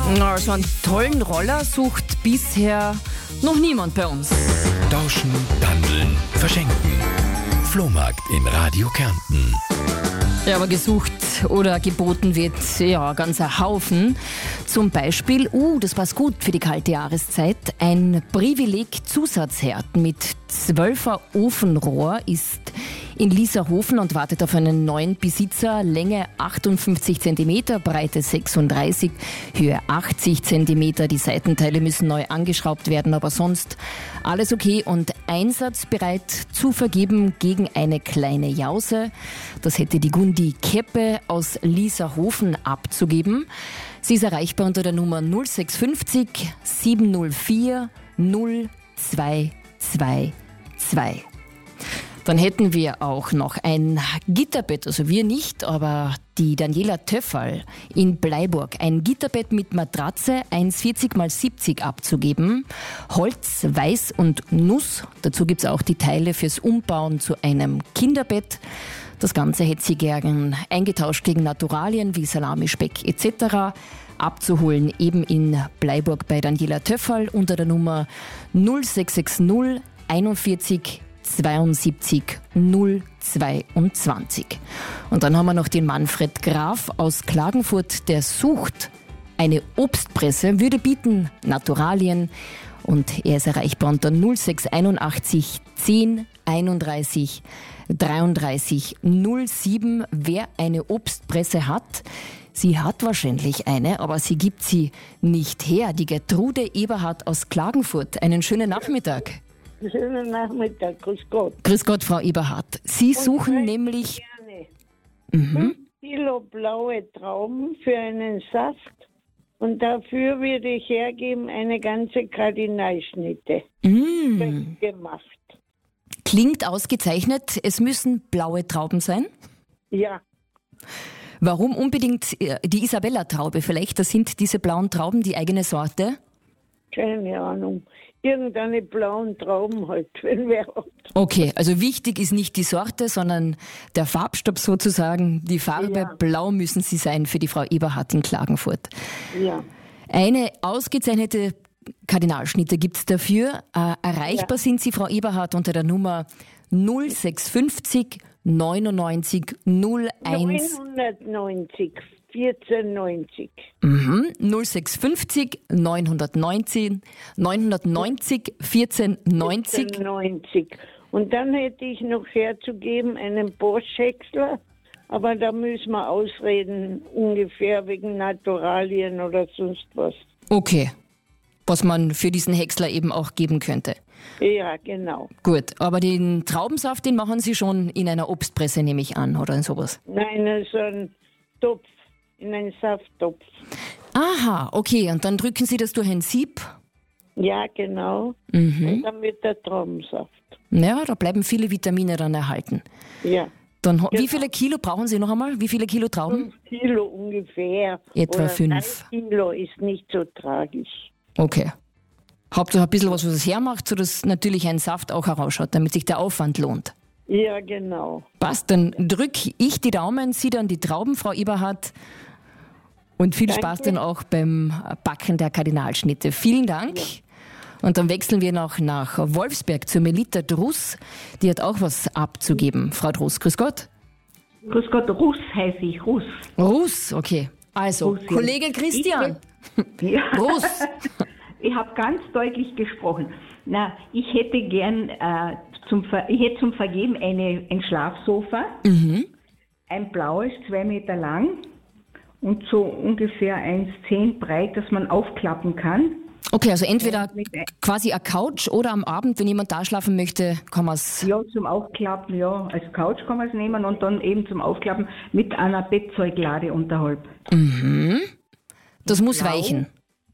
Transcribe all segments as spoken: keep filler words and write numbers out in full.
Na, so einen tollen Roller sucht bisher noch niemand bei uns. Tauschen, Dandeln, verschenken. Flohmarkt in Radio Kärnten. Ja, aber gesucht oder geboten wird ja ganz ein Haufen. Zum Beispiel, uh, das passt gut für die kalte Jahreszeit, ein Privileg-Zusatzherd mit zwölfer Ofenrohr ist in Lieserhofen und wartet auf einen neuen Besitzer. Länge achtundfünfzig Zentimeter, Breite sechsunddreißig, Höhe achtzig Zentimeter. Die Seitenteile müssen neu angeschraubt werden, aber sonst alles okay und einsatzbereit zu vergeben gegen eine kleine Jause. Das hätte die Gundi Keppe aus Lieserhofen abzugeben. Sie ist erreichbar unter der Nummer null sechs fünf null sieben null vier null zwei zwei zwei. Dann hätten wir auch noch ein Gitterbett, also wir nicht, aber die Daniela Töffel in Bleiburg. Ein Gitterbett mit Matratze, eins vierzig mal siebzig abzugeben. Holz, Weiß und Nuss. Dazu gibt's auch die Teile fürs Umbauen zu einem Kinderbett. Das Ganze hätte sie gern eingetauscht gegen Naturalien wie Salami, Speck et cetera. Abzuholen eben in Bleiburg bei Daniela Töffel unter der Nummer null sechs sechs null einundvierzig zweiundsiebzig null zweiundzwanzig. Und dann haben wir noch den Manfred Graf aus Klagenfurt, der sucht eine Obstpresse, würde bieten Naturalien und er ist erreichbar unter null sechs einundachtzig zehn einunddreißig dreiunddreißig null sieben. Wer eine Obstpresse hat, sie hat wahrscheinlich eine, aber sie gibt sie nicht her. Die Gertrude Eberhardt aus Klagenfurt. Einen schönen Nachmittag. Schönen Nachmittag, grüß Gott. Grüß Gott, Frau Eberhardt. Sie Und suchen nämlich gerne mhm. fünf Kilo blaue Trauben für einen Saft und dafür würde ich hergeben eine ganze Kardinalschnitte. mm. Gemacht. Klingt ausgezeichnet. Es müssen blaue Trauben sein. Ja, Warum unbedingt äh, die Isabella-Traube? Vielleicht, das sind diese blauen Trauben die eigene Sorte? keine Ahnung. Irgendeine blauen Trauben halt, wenn wer hat. Okay, also wichtig ist nicht die Sorte, sondern der Farbstoff sozusagen. Die Farbe Ja. blau müssen sie sein für die Frau Eberhardt in Klagenfurt. Ja. Eine ausgezeichnete Kardinalschnitte gibt es dafür. Äh, erreichbar Ja. sind Sie, Frau Eberhardt, unter der Nummer null sechs fünf null neunundneunzig null eins neunhundertneunzig, vierzehnhundertneunzig. mhm, null sechs fünf null neunhundertneunzehn neunhundertneunzig vierzehnhundertneunzig. vierzehnhundertneunzig. Und dann hätte ich noch herzugeben einen Bosch-Häcksler, aber da müssen wir ausreden, ungefähr wegen Naturalien oder sonst was. Okay, was man für diesen Häcksler eben auch geben könnte. Ja, genau. Gut, aber den Traubensaft, den machen Sie schon in einer Obstpresse, nehme ich an, oder in sowas? Nein, so ein Topf, in einen Safttopf. Aha, okay, und dann drücken Sie das durch ein Sieb. Ja, genau. Mhm. Und dann wird der Traubensaft. Ja, da bleiben viele Vitamine dann erhalten. Ja. Dann, ho- Wie Genau. viele Kilo brauchen Sie noch einmal? Wie viele Kilo Trauben? Fünf Kilo ungefähr. Etwa Oder fünf. drei Kilo ist nicht so tragisch. Okay. Hauptsache ein bisschen was, was es hermacht, sodass natürlich ein Saft auch herausschaut, damit sich der Aufwand lohnt. Ja, genau. Passt, dann drücke ich die Daumen, Sie dann die Trauben, Frau Eberhardt. Und viel Danke. Spaß dann auch beim Backen der Kardinalschnitte. Vielen Dank. Und dann wechseln wir noch nach Wolfsberg zu Melita Druss. Die hat auch was abzugeben. Frau Druss, grüß Gott. Grüß Gott, Russ heiße ich, Russ. Russ, okay. Also, Russ, ja. Kollege Christian. Ja. Russ. Ich habe ganz deutlich gesprochen. Na, ich hätte gern äh, zum, Ver ich hätte zum Vergeben eine, ein Schlafsofa, Mhm. ein blaues, zwei Meter lang und so ungefähr eins Komma zehn breit, dass man aufklappen kann. Okay, also entweder Mit ein- quasi eine Couch oder am Abend, wenn jemand da schlafen möchte, kann man es. Ja, zum Aufklappen, ja, als Couch kann man es nehmen und dann eben zum Aufklappen mit einer Bettzeuglade unterhalb. Mhm. Das muss Blau. weichen.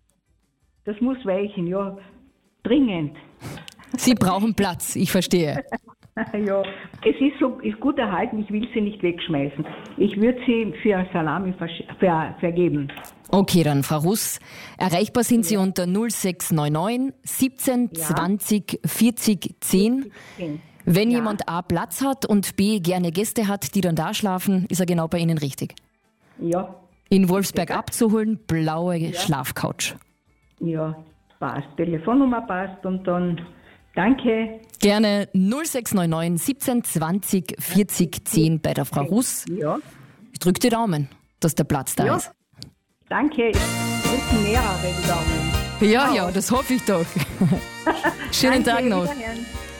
Das muss weichen, ja, dringend. Sie brauchen Platz, ich verstehe. Ja, es ist so ist gut erhalten, ich will sie nicht wegschmeißen. Ich würde sie für Salami versch- ver vergeben. Okay, dann Frau Russ. Erreichbar sind Sie unter null sechs neun neun siebzehn Ja. zwanzig vierzig zehn. Wenn Ja. jemand A Platz hat und B gerne Gäste hat, die dann da schlafen, ist er genau bei Ihnen richtig. Ja, In Wolfsberg abzuholen, blaue ja. Schlafcouch. Ja, passt. Telefonnummer passt und dann danke. Gerne null sechs neun neun siebzehn zwanzig vierzig zehn bei der Frau Russ. Ja. Ich drücke die Daumen, dass der Platz da ja. ist. Danke. Ich drücke mehrere Daumen. Ja, wow. ja, das hoffe ich doch. Schönen Danke, Tag noch. Wiederhören.